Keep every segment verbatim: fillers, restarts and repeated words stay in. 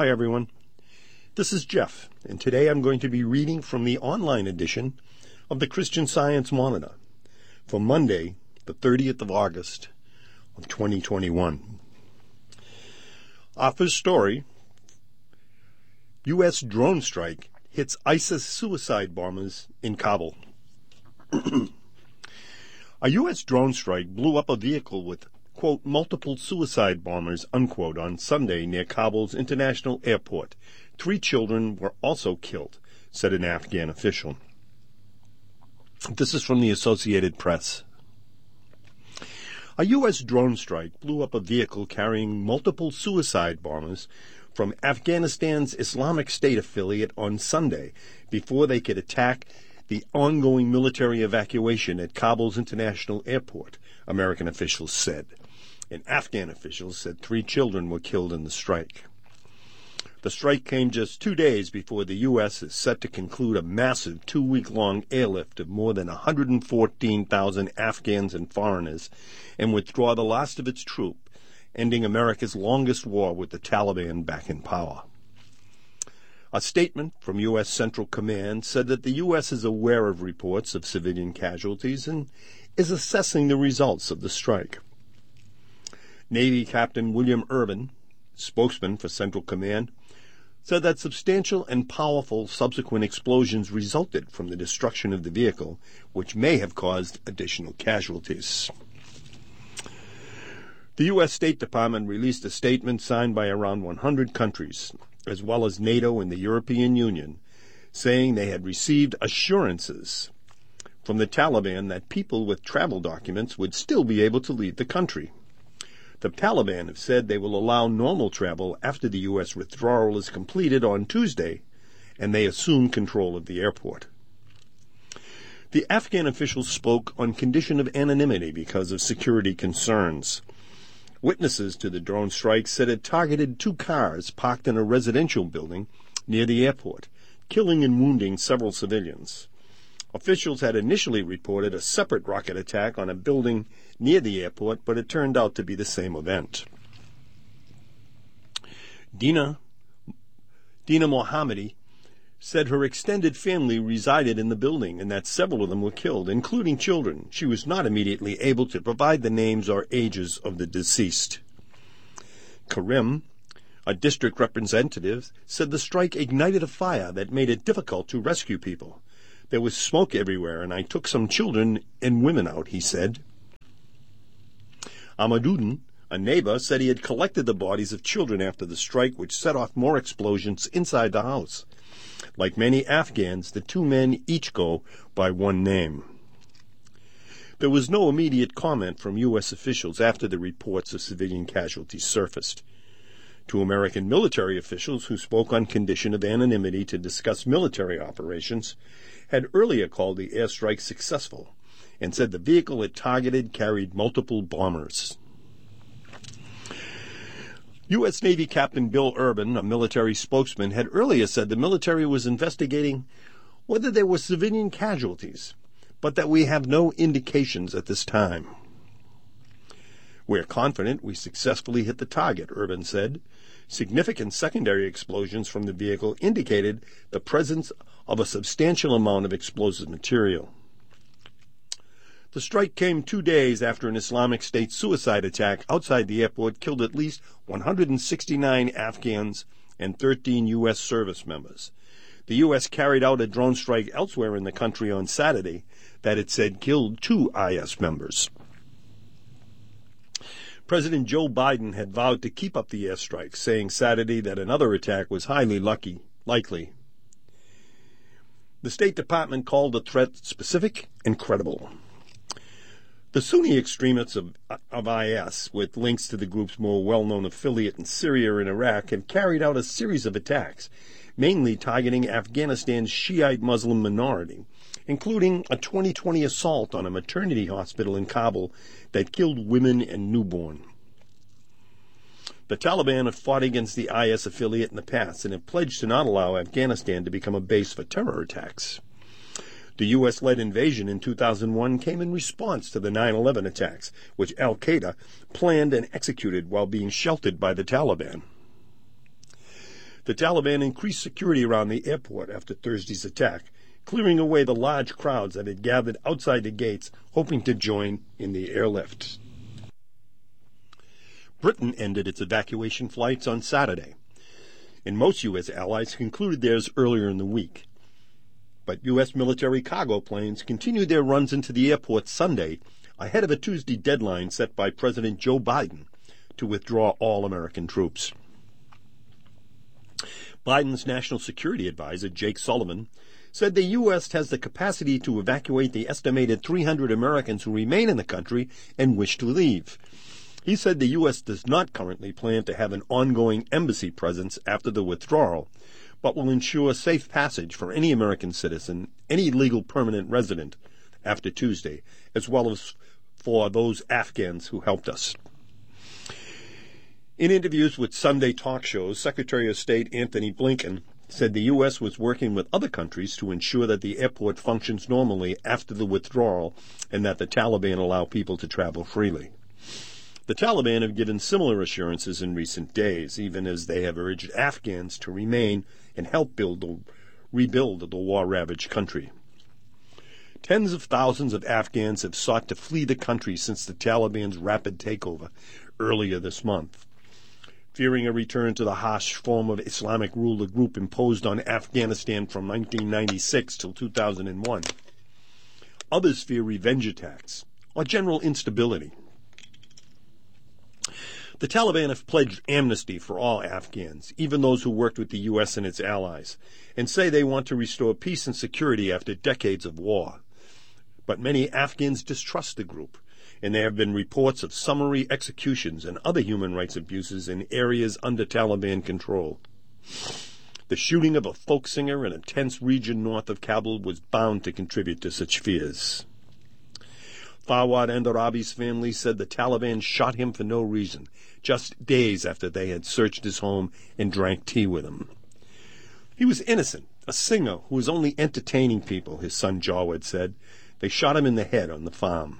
Hi, everyone. This is Jeff, and today I'm going to be reading from the online edition of the Christian Science Monitor for Monday, the thirtieth of August of twenty twenty-one. Our first story, U S drone strike hits ISIS suicide bombers in Kabul. A U S drone strike blew up a vehicle with, quote, multiple suicide bombers, unquote, on Sunday near Kabul's international airport. Three children were also killed, said an Afghan official. This is from the Associated Press. A U S drone strike blew up a vehicle carrying multiple suicide bombers from Afghanistan's Islamic State affiliate on Sunday before they could attack the ongoing military evacuation at Kabul's international airport, American officials said. And Afghan officials said three children were killed in the strike. The strike came just two days before the U S is set to conclude a massive two-week-long airlift of more than one hundred fourteen thousand Afghans and foreigners and withdraw the last of its troops, ending America's longest war with the Taliban back in power. A statement from U S Central Command said that the U S is aware of reports of civilian casualties and is assessing the results of the strike. Navy Captain William Urban, spokesman for Central Command, said that substantial and powerful subsequent explosions resulted from the destruction of the vehicle, which may have caused additional casualties. The U S State Department released a statement signed by around one hundred countries, as well as NATO and the European Union, saying they had received assurances from the Taliban that people with travel documents would still be able to leave the country. The Taliban have said they will allow normal travel after the U S withdrawal is completed on Tuesday, and they assume control of the airport. The Afghan officials spoke on condition of anonymity because of security concerns. Witnesses to the drone strike said it targeted two cars parked in a residential building near the airport, killing and wounding several civilians. Officials had initially reported a separate rocket attack on a building near the airport, but it turned out to be the same event. Dina, Dina Mohammadi said her extended family resided in the building and that several of them were killed, including children. She was not immediately able to provide the names or ages of the deceased. Karim, a district representative, said the strike ignited a fire that made it difficult to rescue people. There was smoke everywhere, and I took some children and women out, he said. Ahmaduddin, a neighbor, said he had collected the bodies of children after the strike, which set off more explosions inside the house. Like many Afghans, the two men each go by one name. There was no immediate comment from U S officials after the reports of civilian casualties surfaced. Two American military officials who spoke on condition of anonymity to discuss military operations had earlier called the airstrike successful and said the vehicle it targeted carried multiple bombers. U S Navy Captain Bill Urban, a military spokesman, had earlier said the military was investigating whether there were civilian casualties, but that we have no indications at this time. We're confident we successfully hit the target, Urban said. Significant secondary explosions from the vehicle indicated the presence of a substantial amount of explosive material. The strike came two days after an Islamic State suicide attack outside the airport killed at least one hundred sixty-nine Afghans and thirteen U S service members. The U S carried out a drone strike elsewhere in the country on Saturday that it said killed two I S members. President Joe Biden had vowed to keep up the airstrike, saying Saturday that another attack was highly lucky, likely. The State Department called the threat specific and credible. The Sunni extremists of, of I S, with links to the group's more well-known affiliate in Syria and Iraq, have carried out a series of attacks, mainly targeting Afghanistan's Shiite Muslim minority, including a twenty twenty assault on a maternity hospital in Kabul that killed women and newborn. The Taliban have fought against the I S affiliate in the past and have pledged to not allow Afghanistan to become a base for terror attacks. The U S-led invasion in two thousand one came in response to the nine eleven attacks, which al-Qaeda planned and executed while being sheltered by the Taliban. The Taliban increased security around the airport after Thursday's attack, clearing away the large crowds that had gathered outside the gates, hoping to join in the airlift. Britain ended its evacuation flights on Saturday, and most U S allies concluded theirs earlier in the week. But U S military cargo planes continued their runs into the airport Sunday, ahead of a Tuesday deadline set by President Joe Biden to withdraw all American troops. Biden's national security advisor, Jake Sullivan, said the U S has the capacity to evacuate the estimated three hundred Americans who remain in the country and wish to leave. He said the U S does not currently plan to have an ongoing embassy presence after the withdrawal, but will ensure safe passage for any American citizen, any legal permanent resident, after Tuesday, as well as for those Afghans who helped us. In interviews with Sunday talk shows, Secretary of State Antony Blinken said the U S was working with other countries to ensure that the airport functions normally after the withdrawal and that the Taliban allow people to travel freely. The Taliban have given similar assurances in recent days, even as they have urged Afghans to remain and help build the, rebuild the war-ravaged country. Tens of thousands of Afghans have sought to flee the country since the Taliban's rapid takeover earlier this month. Fearing a return to the harsh form of Islamic rule the group imposed on Afghanistan from nineteen ninety-six till two thousand one. Others fear revenge attacks or general instability. The Taliban have pledged amnesty for all Afghans, even those who worked with the U S and its allies, and say they want to restore peace and security after decades of war. But many Afghans distrust the group, and there have been reports of summary executions and other human rights abuses in areas under Taliban control. The shooting of a folk singer in a tense region north of Kabul was bound to contribute to such fears. Fawad Andarabi's family said the Taliban shot him for no reason, just days after they had searched his home and drank tea with him. He was innocent, a singer who was only entertaining people, his son Jawad said. They shot him in the head on the farm.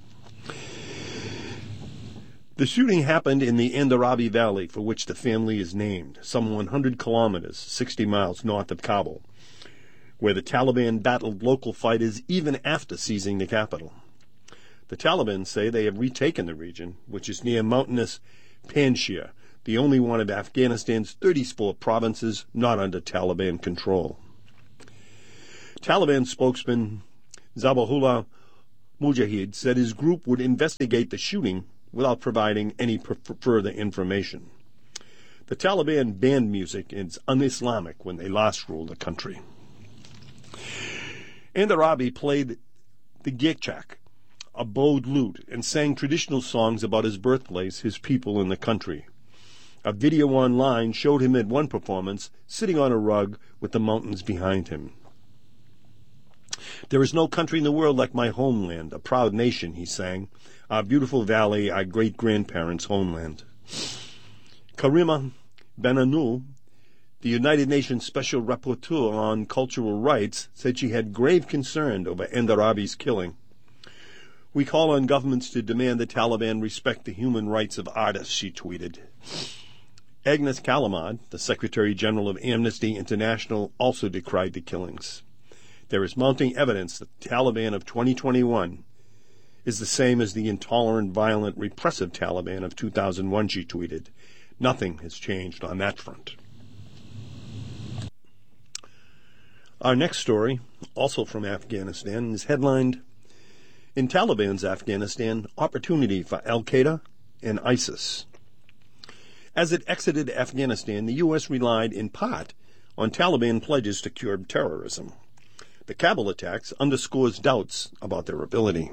The shooting happened in the Andarabi Valley, for which the family is named, some one hundred kilometers, sixty miles north of Kabul, where the Taliban battled local fighters even after seizing the capital. The Taliban say they have retaken the region, which is near mountainous Panjshir, the only one of Afghanistan's thirty-four provinces not under Taliban control. Taliban spokesman Zabihullah Mujahid said his group would investigate the shooting without providing any pr- further information. The Taliban banned music and is un-Islamic when they last ruled the country. Andarabi played the Gechak, a bowed lute, and sang traditional songs about his birthplace, his people, and the country. A video online showed him at one performance sitting on a rug with the mountains behind him. There is no country in the world like my homeland, a proud nation, he sang. Our beautiful valley, our great-grandparents' homeland. Karima Benanu, the United Nations Special Rapporteur on Cultural Rights, said she had grave concern over Andarabi's killing. We call on governments to demand the Taliban respect the human rights of artists, she tweeted. Agnes Kalamad, the Secretary General of Amnesty International, also decried the killings. There is mounting evidence that the Taliban of twenty twenty-one is the same as the intolerant, violent, repressive Taliban of two thousand one, she tweeted. Nothing has changed on that front. Our next story, also from Afghanistan, is headlined, "In Taliban's Afghanistan, Opportunity for Al-Qaeda and ISIS." As it exited Afghanistan, the U S relied in part on Taliban pledges to curb terrorism. The Kabul attacks underscores doubts about their ability.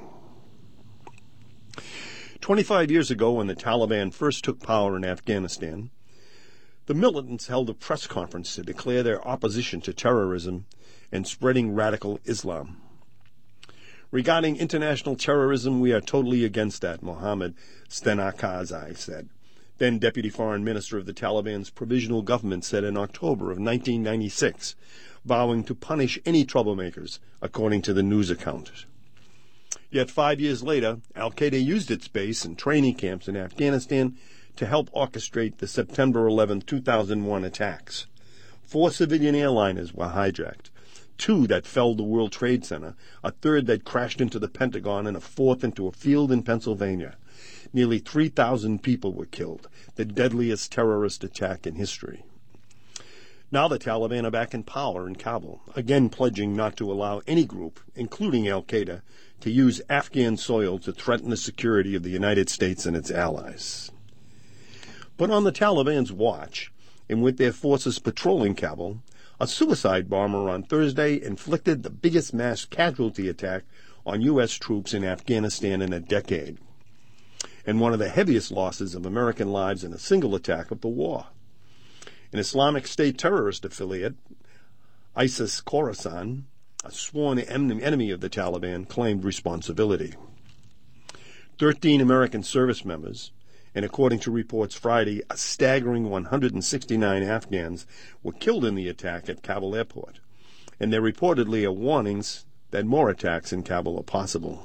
Twenty-five years ago, when the Taliban first took power in Afghanistan, the militants held a press conference to declare their opposition to terrorism and spreading radical Islam. Regarding international terrorism, we are totally against that, Mohammad Stenakazai said. Then Deputy Foreign Minister of the Taliban's provisional government said in October of nineteen ninety-six, vowing to punish any troublemakers, according to the news account. Yet five years later, Al-Qaeda used its base and training camps in Afghanistan to help orchestrate the September eleventh, two thousand one attacks. Four civilian airliners were hijacked, two that felled the World Trade Center, a third that crashed into the Pentagon, and a fourth into a field in Pennsylvania. Nearly three thousand people were killed, the deadliest terrorist attack in history. Now the Taliban are back in power in Kabul, again pledging not to allow any group, including al-Qaeda, to use Afghan soil to threaten the security of the United States and its allies. But on the Taliban's watch, and with their forces patrolling Kabul, a suicide bomber on Thursday inflicted the biggest mass casualty attack on U S troops in Afghanistan in a decade, and one of the heaviest losses of American lives in a single attack of the war. An Islamic State terrorist affiliate, ISIS Khorasan, a sworn enemy of the Taliban, claimed responsibility. Thirteen American service members, and according to reports Friday, a staggering one hundred sixty-nine Afghans were killed in the attack at Kabul airport, and there reportedly are warnings that more attacks in Kabul are possible.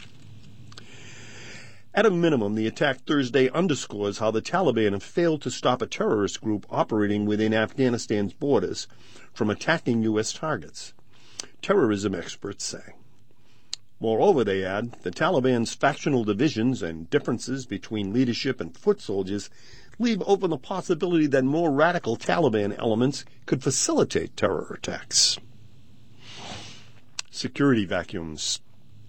At a minimum, the attack Thursday underscores how the Taliban have failed to stop a terrorist group operating within Afghanistan's borders from attacking U S targets, terrorism experts say. Moreover, they add, the Taliban's factional divisions and differences between leadership and foot soldiers leave open the possibility that more radical Taliban elements could facilitate terror attacks. Security vacuums.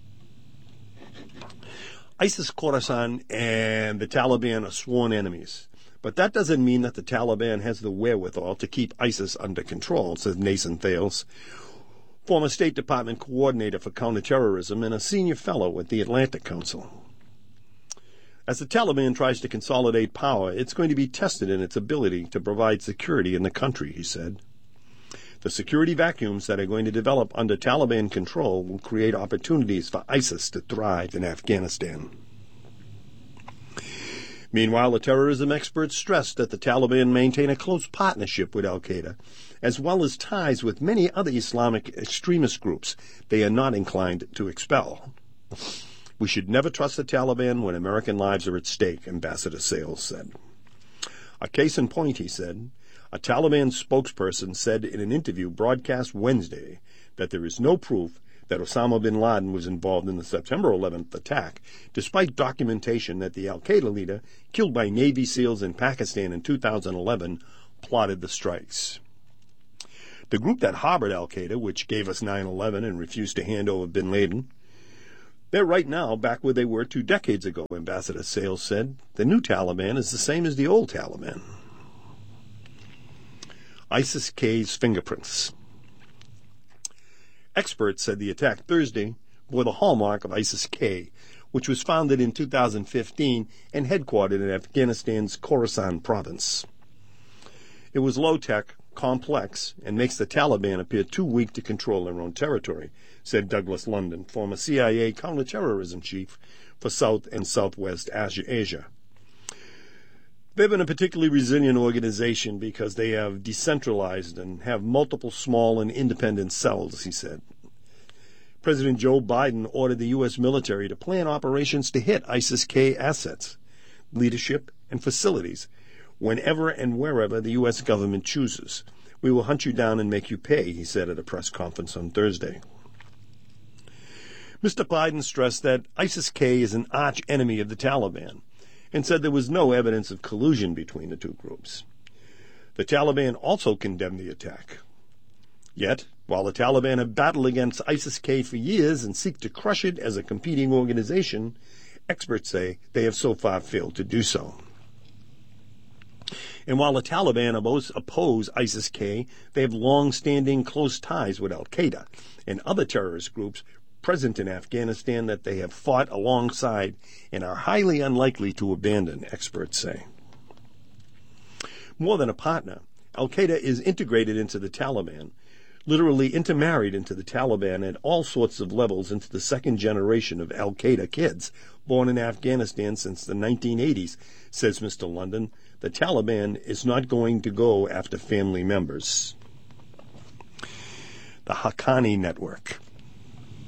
ISIS Khorasan and the Taliban are sworn enemies, but that doesn't mean that the Taliban has the wherewithal to keep ISIS under control, says Nathan Thales, former State Department coordinator for counterterrorism and a senior fellow at the Atlantic Council. As the Taliban tries to consolidate power, it's going to be tested in its ability to provide security in the country, he said. The security vacuums that are going to develop under Taliban control will create opportunities for ISIS to thrive in Afghanistan. Meanwhile, the terrorism experts stressed that the Taliban maintain a close partnership with al-Qaeda, as well as ties with many other Islamic extremist groups they are not inclined to expel. We should never trust the Taliban when American lives are at stake, Ambassador Sales said. A case in point, he said, a Taliban spokesperson said in an interview broadcast Wednesday that there is no proof that Osama bin Laden was involved in the September eleventh attack, despite documentation that the al-Qaeda leader, killed by Navy SEALs in Pakistan in two thousand eleven, plotted the strikes. The group that harbored al-Qaeda, which gave us nine eleven and refused to hand over bin Laden, they're right now back where they were two decades ago, Ambassador Sales said. The new Taliban is the same as the old Taliban. ISIS-K's fingerprints. Experts said the attack Thursday bore the hallmark of ISIS-K, which was founded in two thousand fifteen and headquartered in Afghanistan's Khorasan province. It was low-tech, complex, and makes the Taliban appear too weak to control their own territory, said Douglas London, former C I A counterterrorism chief for South and Southwest Asia. They've been a particularly resilient organization because they have decentralized and have multiple small and independent cells, he said. President Joe Biden ordered the U S military to plan operations to hit ISIS-K assets, leadership, and facilities whenever and wherever the U S government chooses. We will hunt you down and make you pay, he said at a press conference on Thursday. Mister Biden stressed that ISIS-K is an arch enemy of the Taliban, and said there was no evidence of collusion between the two groups. The Taliban also condemned the attack. Yet, while the Taliban have battled against ISIS-K for years and seek to crush it as a competing organization, experts say they have so far failed to do so. And while the Taliban oppose ISIS-K, they have long-standing close ties with al-Qaeda and other terrorist groups present in Afghanistan that they have fought alongside and are highly unlikely to abandon, experts say. More than a partner, al-Qaeda is integrated into the Taliban, literally intermarried into the Taliban at all sorts of levels into the second generation of al-Qaeda kids born in Afghanistan since the nineteen eighties, says Mister London. The Taliban is not going to go after family members. The Haqqani Network.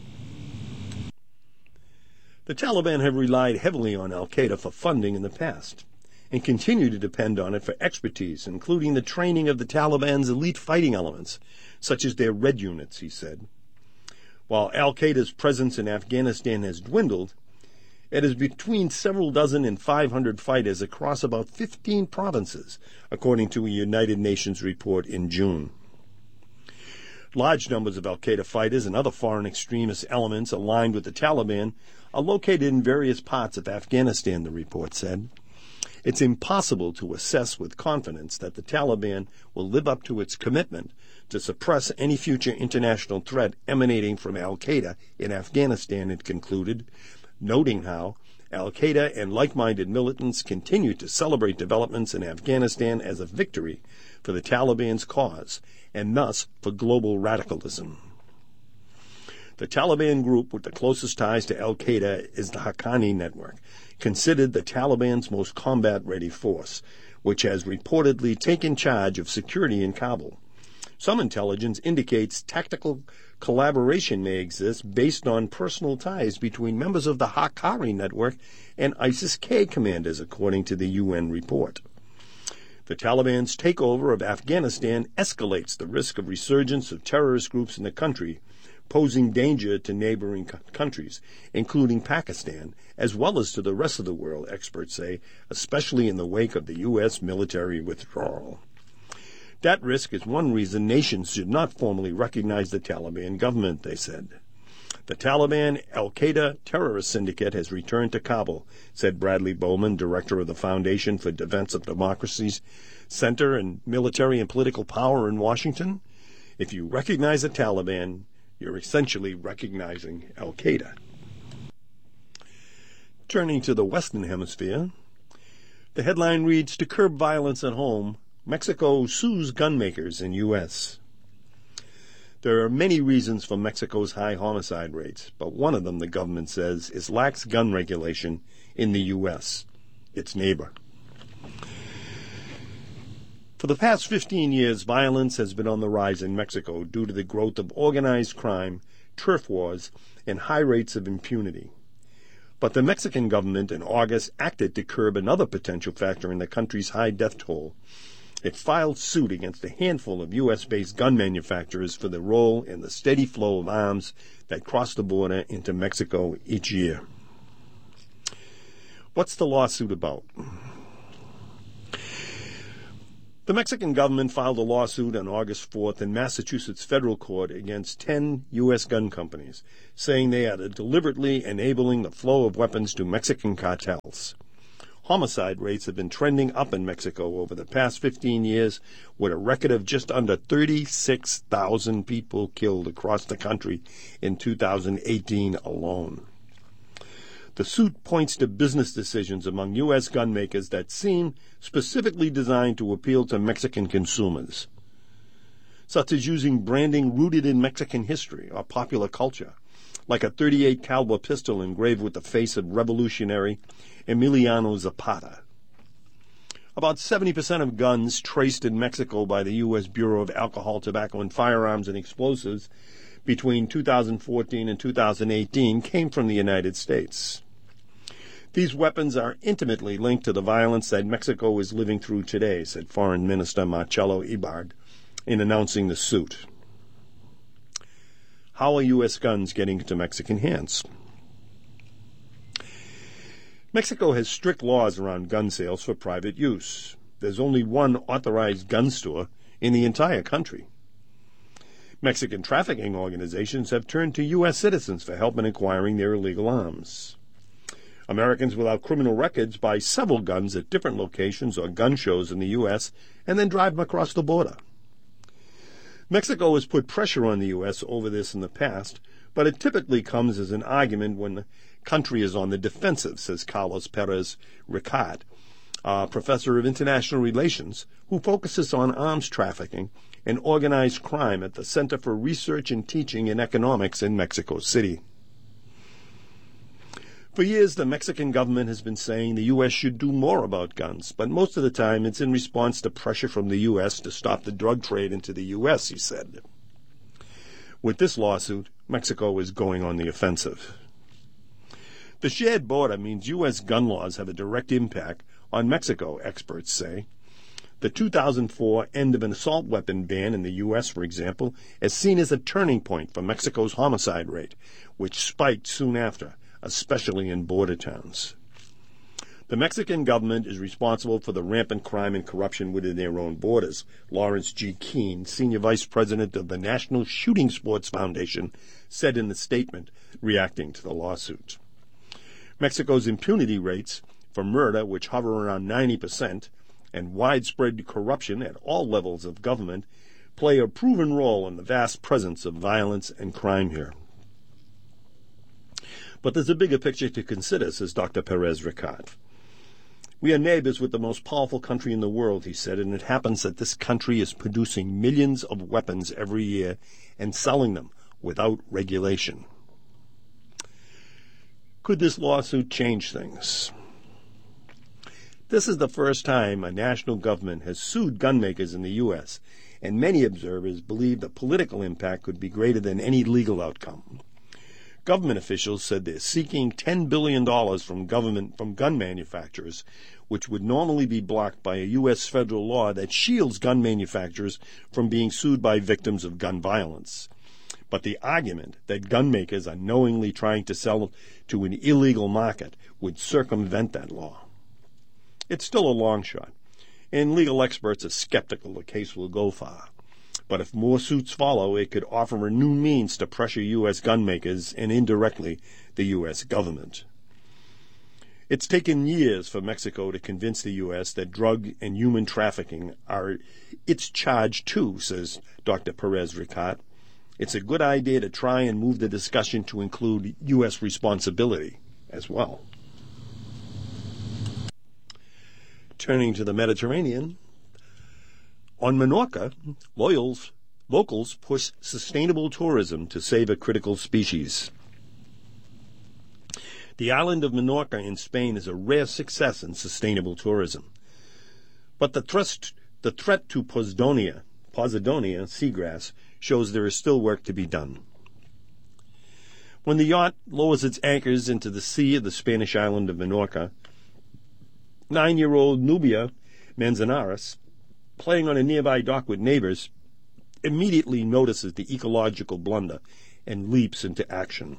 The Taliban have relied heavily on al-Qaeda for funding in the past, and continue to depend on it for expertise, including the training of the Taliban's elite fighting elements, such as their red units, he said. While al-Qaeda's presence in Afghanistan has dwindled, it is between several dozen and five hundred fighters across about fifteen provinces, according to a United Nations report in June. Large numbers of al-Qaeda fighters and other foreign extremist elements aligned with the Taliban are located in various parts of Afghanistan, the report said. It's impossible to assess with confidence that the Taliban will live up to its commitment to suppress any future international threat emanating from al-Qaeda in Afghanistan, it concluded, noting how al-Qaeda and like-minded militants continue to celebrate developments in Afghanistan as a victory for the Taliban's cause, and thus for global radicalism. The Taliban group with the closest ties to al-Qaeda is the Haqqani Network, considered the Taliban's most combat-ready force, which has reportedly taken charge of security in Kabul. Some intelligence indicates tactical collaboration may exist based on personal ties between members of the Haqqani Network and ISIS-K commanders, according to the U N report. The Taliban's takeover of Afghanistan escalates the risk of resurgence of terrorist groups in the country, posing danger to neighboring countries, including Pakistan, as well as to the rest of the world, experts say, especially in the wake of the U S military withdrawal. That risk is one reason nations should not formally recognize the Taliban government, they said. The Taliban al-Qaeda terrorist syndicate has returned to Kabul, said Bradley Bowman, director of the Foundation for Defense of Democracy's Center in Military and Political Power in Washington. If you recognize the Taliban, you're essentially recognizing al-Qaeda. Turning to the Western Hemisphere, the headline reads, "To curb violence at home, Mexico sues gunmakers in U S" There are many reasons for Mexico's high homicide rates, but one of them, the government says, is lax gun regulation in the U S, its neighbor. For the past fifteen years, violence has been on the rise in Mexico due to the growth of organized crime, turf wars, and high rates of impunity. But the Mexican government in August acted to curb another potential factor in the country's high death toll. It filed suit against a handful of U S-based gun manufacturers for their role in the steady flow of arms that cross the border into Mexico each year. What's the lawsuit about? The Mexican government filed a lawsuit on August fourth in Massachusetts federal court against ten U S gun companies, saying they are deliberately enabling the flow of weapons to Mexican cartels. Homicide rates have been trending up in Mexico over the past fifteen years, with a record of just under thirty-six thousand people killed across the country in two thousand eighteen alone. The suit points to business decisions among U S gun makers that seem specifically designed to appeal to Mexican consumers, such as using branding rooted in Mexican history or popular culture, like a thirty-eight caliber pistol engraved with the face of revolutionary Emiliano Zapata. About seventy percent of guns traced in Mexico by the U S Bureau of Alcohol, Tobacco, and Firearms and Explosives between two thousand fourteen and two thousand eighteen came from the United States. These weapons are intimately linked to the violence that Mexico is living through today, said Foreign Minister Marcelo Ebrard in announcing the suit. How are U S guns getting into Mexican hands? Mexico has strict laws around gun sales for private use. There's only one authorized gun store in the entire country. Mexican trafficking organizations have turned to U S citizens for help in acquiring their illegal arms. Americans without criminal records buy several guns at different locations or gun shows in the U S and then drive them across the border. Mexico has put pressure on the U S over this in the past, but it typically comes as an argument when the country is on the defensive, says Carlos Perez Ricard, a professor of international relations who focuses on arms trafficking and organized crime at the Center for Research and Teaching in Economics in Mexico City. For years, the Mexican government has been saying the U S should do more about guns, but most of the time it's in response to pressure from the U S to stop the drug trade into the U S, he said. With this lawsuit, Mexico is going on the offensive. The shared border means U S gun laws have a direct impact on Mexico, experts say. The two thousand four end of an assault weapon ban in the U S, for example, is seen as a turning point for Mexico's homicide rate, which spiked soon after, especially in border towns. The Mexican government is responsible for the rampant crime and corruption within their own borders. Lawrence G. Keene, senior vice president of the National Shooting Sports Foundation, said in the statement reacting to the lawsuit. Mexico's impunity rates for murder, which hover around ninety percent, and widespread corruption at all levels of government, play a proven role in the vast presence of violence and crime here. But there's a bigger picture to consider, says Doctor Perez Ricard. We are neighbors with the most powerful country in the world, he said, and it happens that this country is producing millions of weapons every year and selling them without regulation. Could this lawsuit change things? This is the first time a national government has sued gunmakers in the U S, and many observers believe the political impact could be greater than any legal outcome. Government officials said they're seeking ten billion dollars from government from gun manufacturers, which would normally be blocked by a U S federal law that shields gun manufacturers from being sued by victims of gun violence. But the argument that gun makers are knowingly trying to sell to an illegal market would circumvent that law. It's still a long shot, and legal experts are skeptical the case will go far. But if more suits follow, it could offer a new means to pressure U S gun makers and indirectly the U S government. It's taken years for Mexico to convince the U S that drug and human trafficking are its charge too, says Doctor Perez Ricard. It's a good idea to try and move the discussion to include U S responsibility as well. Turning to the Mediterranean, on Menorca, loyals, locals push sustainable tourism to save a critical species. The island of Menorca in Spain is a rare success in sustainable tourism. But the threat, the threat to Posidonia, Posidonia seagrass shows there is still work to be done. When the yacht lowers its anchors into the sea of the Spanish island of Menorca, nine-year-old Nubia Manzanares, playing on a nearby dock with neighbors, immediately notices the ecological blunder and leaps into action.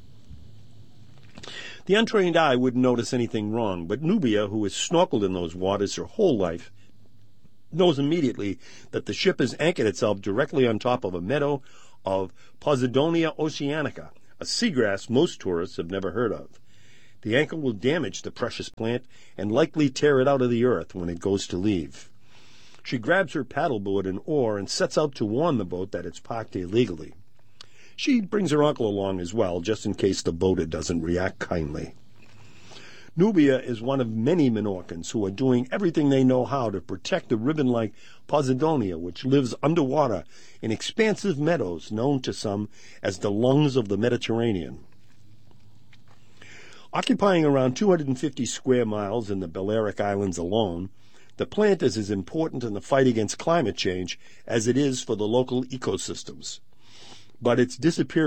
The untrained eye wouldn't notice anything wrong, but Nubia, who has snorkeled in those waters her whole life, knows immediately that the ship has anchored itself directly on top of a meadow of Posidonia oceanica, a seagrass most tourists have never heard of. The anchor will damage the precious plant and likely tear it out of the earth when it goes to leave. She grabs her paddleboard and oar and sets out to warn the boat that it's parked illegally. She brings her uncle along as well, just in case the boater doesn't react kindly. Nubia is one of many Menorcans who are doing everything they know how to protect the ribbon-like Posidonia, which lives underwater in expansive meadows known to some as the lungs of the Mediterranean. Occupying around two hundred fifty square miles in the Balearic Islands alone, the plant is as important in the fight against climate change as it is for the local ecosystems. But its disappearance